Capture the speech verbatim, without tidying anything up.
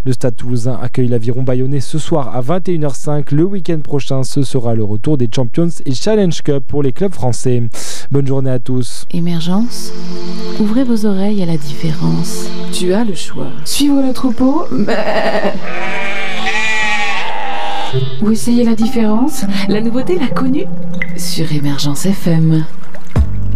Le Stade Toulousain accueille l'Aviron Bayonnais ce soir à vingt et une heures cinq. Le week-end prochain, ce sera le retour des Champions et Challenge Cup pour les clubs français. Bonne journée à tous. Émergence, ouvrez vos oreilles à la différence. Tu as le choix. Suivre le troupeau, ou essayer la différence. La nouveauté, la connue. Sur Émergence F M.